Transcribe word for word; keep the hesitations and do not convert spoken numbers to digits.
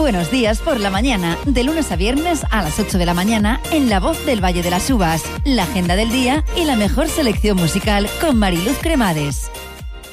Buenos días por la mañana, de lunes a viernes a las ocho de la mañana en La Voz del Valle de las Uvas, la agenda del día y la mejor selección musical con Mariluz Cremades.